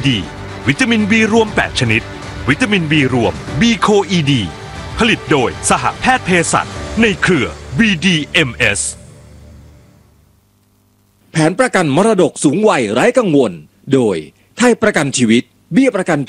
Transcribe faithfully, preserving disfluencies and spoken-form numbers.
ดี วิตามิน B รวม แปด ชนิด วิตามิน B รวม B โค อี ดี ผลิตโดยสหแพทย์เภสัชในเครือ บี ดี เอ็ม เอสแผนประกันมรดกสูงวัยไร้กังวลโดยไทยประกันชีวิตเบี้ยประกัน